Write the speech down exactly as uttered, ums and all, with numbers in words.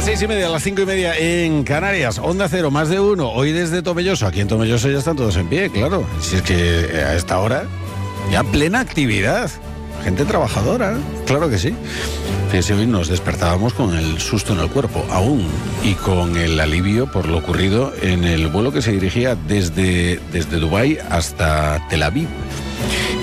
Las seis y media, las cinco y media en Canarias. Onda Cero, más de uno. Hoy desde Tomelloso. Aquí en Tomelloso ya están todos en pie, claro. Si es que a esta hora ya plena actividad. Gente trabajadora, claro que sí. Fíjese, hoy nos despertábamos con el susto en el cuerpo, aún, y con el alivio por lo ocurrido en el vuelo que se dirigía desde, desde Dubái hasta Tel Aviv.